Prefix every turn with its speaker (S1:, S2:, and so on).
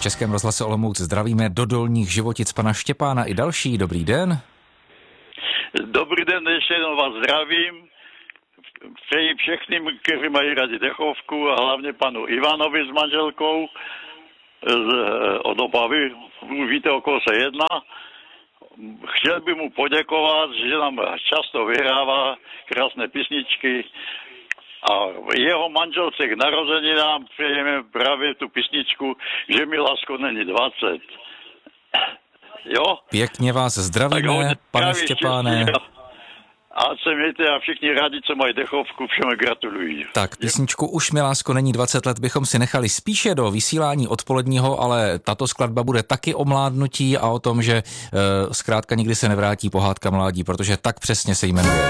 S1: Českém rozhlase Olomouc zdravíme do Dolních Životic pana Štěpána i další. Dobrý den.
S2: Dobrý den, ještě jednou vás zdravím. Přeji všechným, kteří mají rádi dechovku a hlavně panu Ivanovi s manželkou od Opavy. Víte, o koho se jedná. Chtěl bych mu poděkovat, že nám často vyhrává krásné písničky a jeho manželce k narozeninám přejeme právě tu písničku, že mi lásko není 20. Jo?
S1: Pěkně vás zdravíme, pane Štěpáne.
S2: A se mějte a všichni rádi, co mají dechovku, všem gratulují.
S1: Tak, písničku Už mi lásko není 20 let bychom si nechali spíše do vysílání odpoledního, ale tato skladba bude taky o mládnutí a o tom, že zkrátka nikdy se nevrátí pohádka mládí, protože tak přesně se jmenuje.